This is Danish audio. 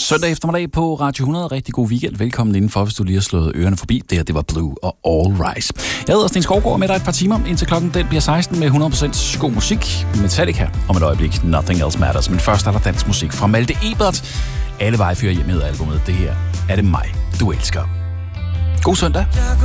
Søndag eftermiddag på Radio 100. Rigtig god weekend. Velkommen indenfor, hvis du lige har slået ørerne forbi. Det her, det var Blue og All Rise. Jeg hedder Sten Skovgaard med dig et par timer, indtil klokken den bliver 16 med 100% god musik. Metallica om et øjeblik. Nothing Else Matters. Men først er der dansk musik fra Malte Ebert. Alle veje fører hjem med albumet. Det her er det mig, du elsker. God søndag.